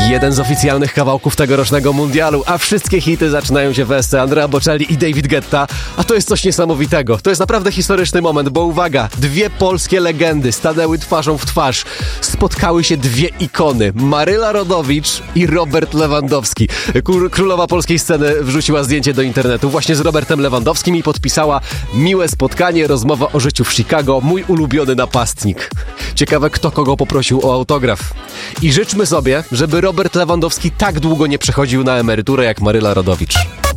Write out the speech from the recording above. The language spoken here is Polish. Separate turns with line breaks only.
Jeden z oficjalnych kawałków tegorocznego mundialu, a wszystkie hity zaczynają się w SC Andrea Bocelli i David Guetta, a to jest coś niesamowitego. To jest naprawdę historyczny moment, bo uwaga, dwie polskie legendy stanęły twarzą w twarz. Spotkały się dwie ikony, Maryla Rodowicz i Robert Lewandowski. Królowa polskiej sceny wrzuciła zdjęcie do internetu właśnie z Robertem Lewandowskim i podpisała: miłe spotkanie, rozmowa o życiu w Chicago, mój ulubiony napastnik. Ciekawe, kto kogo poprosił o autograf. I życzmy sobie, żeby Robert Lewandowski tak długo nie przechodził na emeryturę jak Maryla Rodowicz.